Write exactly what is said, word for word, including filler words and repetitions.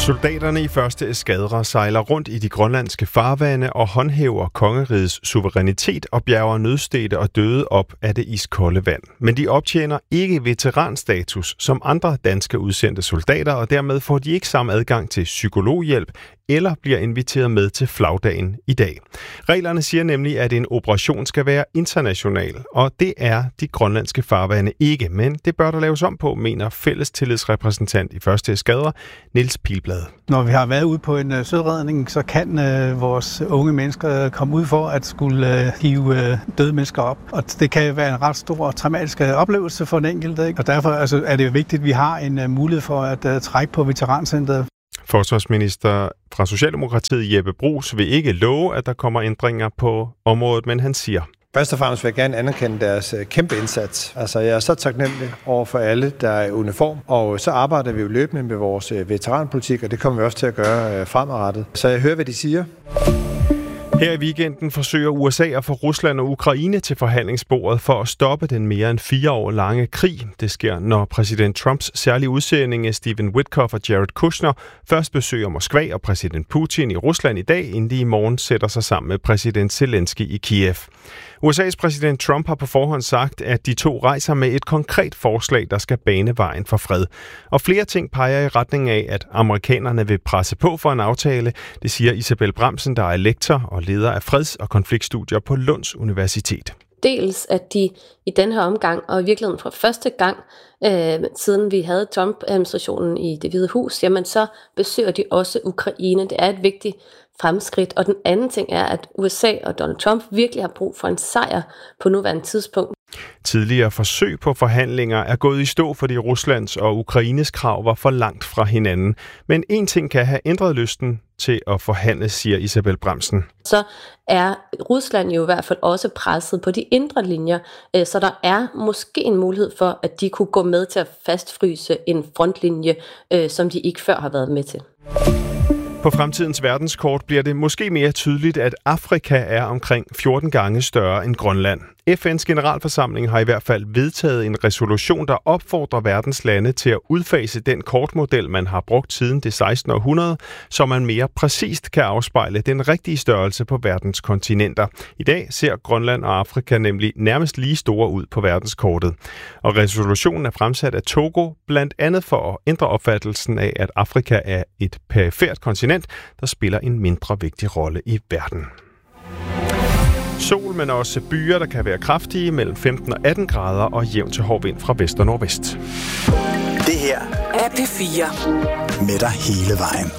Soldaterne i første eskadre sejler rundt i de grønlandske farvande og håndhæver kongerigets suverænitet og bjerger nødstedte og døde op af det iskolde vand. Men de optjener ikke veteranstatus som andre danske udsendte soldater, og dermed får de ikke samme adgang til psykologhjælp eller bliver inviteret med til flagdagen i dag. Reglerne siger nemlig, at en operation skal være international, og det er de grønlandske farvande ikke, men det bør der laves om på, mener fælles tillidsrepræsentant i første eskadre, Niels Pilblad. Når vi har været ude på en uh, søredning, så kan uh, vores unge mennesker komme ud for at skulle uh, hive uh, døde mennesker op. Og det kan være en ret stor og traumatisk oplevelse for den enkelte, ikke? Og derfor altså, er det vigtigt, at vi har en uh, mulighed for at uh, trække på veterancentret. Forsvarsminister fra Socialdemokratiet Jeppe Bruus vil ikke love, at der kommer ændringer på området, men han siger: Først og fremmest vil jeg gerne anerkende deres kæmpe indsats. Altså, jeg er så taknemmelig over for alle, der er i uniform, og så arbejder vi jo løbende med vores veteranpolitik, og det kommer vi også til at gøre fremadrettet. Så jeg hører, hvad de siger. Her i weekenden forsøger U S A at få Rusland og Ukraine til forhandlingsbordet for at stoppe den mere end fire år lange krig. Det sker, når præsident Trumps særlige udsendinge Stephen Witkoff og Jared Kushner først besøger Moskva og præsident Putin i Rusland i dag, inden de i morgen sætter sig sammen med præsident Zelensky i Kiev. U S A's præsident Trump har på forhånd sagt, at de to rejser med et konkret forslag, der skal bane vejen for fred. Og flere ting peger i retning af, at amerikanerne vil presse på for en aftale. Det siger Isabel Bramsen, der er lektor og leder af freds- og konfliktstudier på Lunds Universitet. Dels at de i den her omgang, og i virkeligheden for første gang, øh, siden vi havde Trump-administrationen i Det Hvide Hus, jamen så besøger de også Ukraine. Det er et vigtigt fremskridt. Og den anden ting er, at U S A og Donald Trump virkelig har brug for en sejr på nuværende tidspunkt. Tidligere forsøg på forhandlinger er gået i stå, fordi Ruslands og Ukraines krav var for langt fra hinanden. Men en ting kan have ændret lysten til at forhandle, siger Isabel Bramsen. Så er Rusland jo i hvert fald også presset på de indre linjer, så der er måske en mulighed for, at de kunne gå med til at fastfryse en frontlinje, som de ikke før har været med til. På fremtidens verdenskort bliver det måske mere tydeligt, at Afrika er omkring fjorten gange større end Grønland. F N's generalforsamling har i hvert fald vedtaget en resolution, der opfordrer verdens lande til at udfase den kortmodel, man har brugt siden det sekstende århundrede, så man mere præcist kan afspejle den rigtige størrelse på verdens kontinenter. I dag ser Grønland og Afrika nemlig nærmest lige store ud på verdenskortet. Og resolutionen er fremsat af Togo, blandt andet for at ændre opfattelsen af, at Afrika er et perifert kontinent, der spiller en mindre vigtig rolle i verden. Sol, men også byer, der kan være kraftige, mellem femten og atten grader og jævn til hård vind fra vest og nordvest. Det her er P fire. Med dig hele vejen.